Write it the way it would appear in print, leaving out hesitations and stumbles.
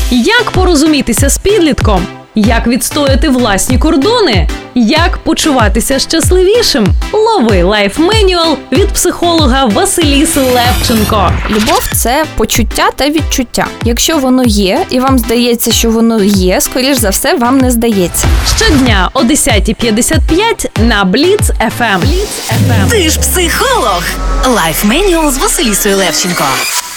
Як порозумітися з підлітком? Як відстояти власні кордони? Як почуватися щасливішим? Лови лайф-менюал від психолога Василіси Левченко. Любов – це почуття та відчуття. Якщо воно є, і вам здається, що воно є, скоріш за все, вам не здається. Щодня о 10:55 на Бліц FM. Ти ж психолог. Лайф-менюал з Василісою Левченко.